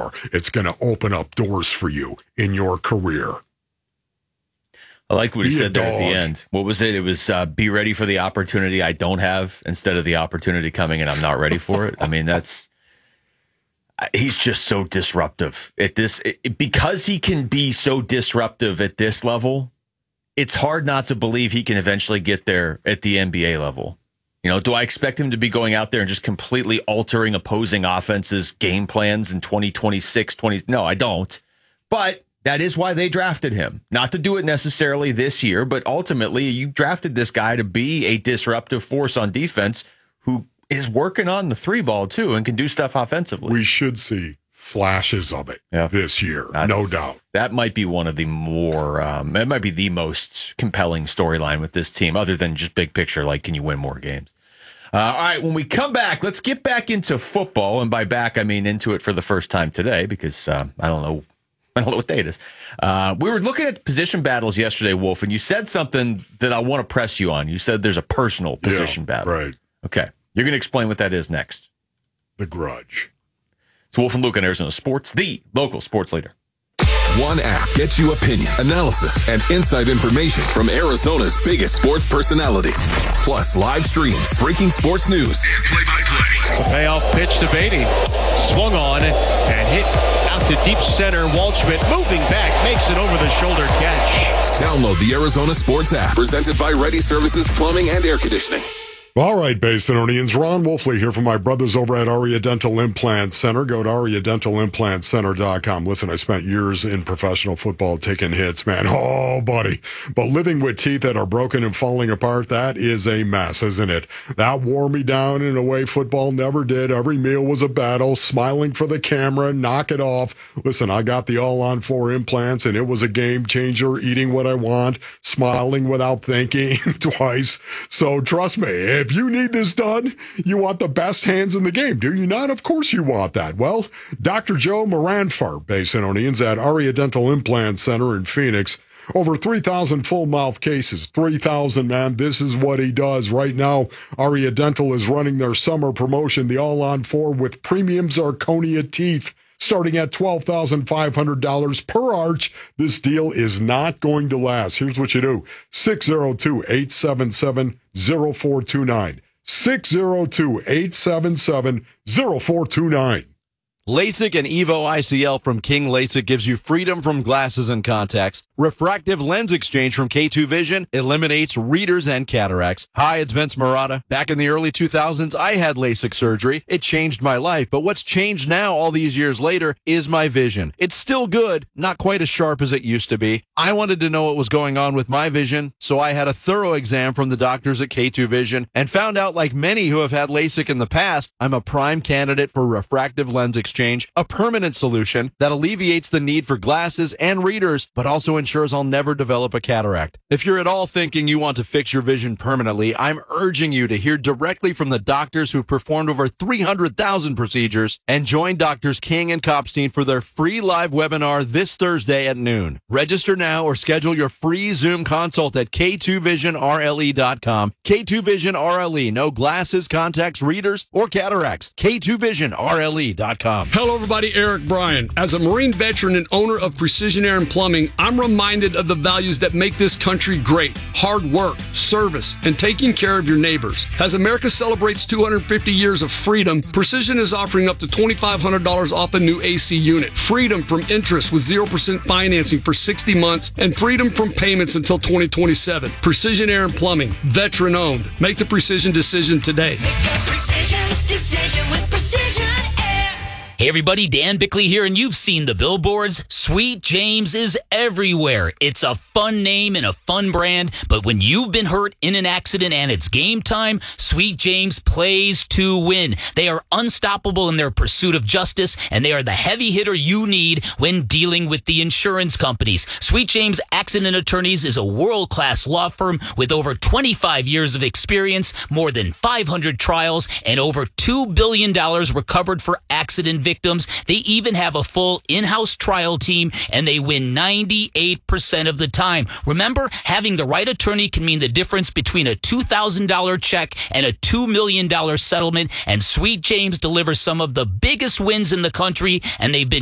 more. It's going to open up doors for you in your career. I like what he said there at the end. What was it? It was be ready for the opportunity I don't have instead of the opportunity coming and I'm not ready for it. I mean, he's just so disruptive at this. Because he can be so disruptive at this level, it's hard not to believe he can eventually get there at the NBA level. Do I expect him to be going out there and just completely altering opposing offenses' game plans in 2026? No, I don't. But that is why they drafted him. Not to do it necessarily this year, but ultimately you drafted this guy to be a disruptive force on defense who is working on the three ball too and can do stuff offensively. We should see flashes of it this year, no doubt. That might be one of the more, it might be the most compelling storyline with this team, other than just big picture, like can you win more games? All right, when we come back, let's get back into football. And by back, I mean into it for the first time today because I don't know what day it is. We were looking at position battles yesterday, Wolf, and you said something that I want to press you on. You said there's a personal position battle. Right. Okay. You're going to explain what that is next. The Grudge. It's Wolf and Luke on Arizona Sports, the local sports leader. One app gets you opinion, analysis, and inside information from Arizona's biggest sports personalities. Plus live streams, breaking sports news, and play-by-play. The payoff pitch to Beatty. Swung on and hit out to deep center. Waldschmidt moving back, makes an over-the-shoulder catch. Download the Arizona Sports app, presented by Ready Services Plumbing and Air Conditioning. All right, Basinonians, Ron Wolfley here from my brothers over at Aria Dental Implant Center. Go to ariadentalimplantcenter.com. Listen, I spent years in professional football taking hits, man. Oh, buddy. But living with teeth that are broken and falling apart, that is a mess, isn't it? That wore me down in a way football never did. Every meal was a battle, smiling for the camera, knock it off. Listen, I got the all-on-4 implants, and it was a game changer, eating what I want, smiling without thinking twice. So trust me, if you need this done, you want the best hands in the game, do you not? Of course you want that. Well, Dr. Joe Moranfar, Basinonians, at Aria Dental Implant Center in Phoenix. Over 3,000 full mouth cases. 3,000, man. This is what he does. Right now, Aria Dental is running their summer promotion, the All-on-4 with premium zirconia teeth, starting at $12,500 per arch. This deal is not going to last. Here's what you do. 602-877-0429. 602-877-0429. LASIK and EVO ICL from King LASIK gives you freedom from glasses and contacts. Refractive lens exchange from K2 Vision eliminates readers and cataracts. Hi, it's Vince Marotta. Back in the early 2000s, I had LASIK surgery. It changed my life, but what's changed now all these years later is my vision. It's still good, not quite as sharp as it used to be. I wanted to know what was going on with my vision, so I had a thorough exam from the doctors at K2 Vision and found out, like many who have had LASIK in the past, I'm a prime candidate for refractive lens exchange, a permanent solution that alleviates the need for glasses and readers, but also ensures I'll never develop a cataract. If you're at all thinking you want to fix your vision permanently, I'm urging you to hear directly from the doctors who performed over 300,000 procedures and join Doctors King and Kopstein for their free live webinar this Thursday at noon. Register now or schedule your free Zoom consult at K2VisionRLE.com. K2 Vision RLE, no glasses, contacts, readers, or cataracts. K2VisionRLE.com. Hello, everybody. Eric Bryan. As a Marine veteran and owner of Precision Air and Plumbing, I'm reminded of the values that make this country great. Hard work, service, and taking care of your neighbors. As America celebrates 250 years of freedom, Precision is offering up to $2,500 off a new AC unit. Freedom from interest with 0% financing for 60 months and freedom from payments until 2027. Precision Air and Plumbing, veteran owned. Make the precision decision today. Make the precision decision with Precision Air. Hey everybody, Dan Bickley here, and you've seen the billboards. Sweet James is everywhere. It's a fun name and a fun brand, but when you've been hurt in an accident and it's game time, Sweet James plays to win. They are unstoppable in their pursuit of justice, and they are the heavy hitter you need when dealing with the insurance companies. Sweet James Accident Attorneys is a world-class law firm with over 25 years of experience, more than 500 trials, and over $2 billion recovered for accident victims. They even have a full in-house trial team, and they win 98% of the time. Remember, having the right attorney can mean the difference between a $2,000 check and a $2 million settlement, and Sweet James delivers some of the biggest wins in the country, and they've been